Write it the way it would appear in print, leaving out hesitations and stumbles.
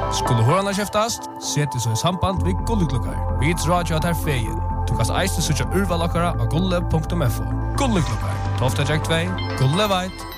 Skulle hörarna käftast, sätt dig så i samband vid Gulleklockar. Vi drar ju att här fejen. Du kan eisne søkja urvalakara av gulle.fo. Gulleklockar. Tofta Jack 2, Gulle Veit.